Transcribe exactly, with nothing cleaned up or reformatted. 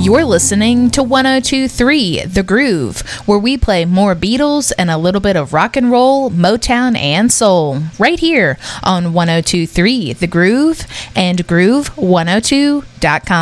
You're listening to one oh two point three The Groove, where we play more Beatles and a little bit of rock and roll, Motown, and soul, right here on one oh two point three The Groove and groove one oh two dot com.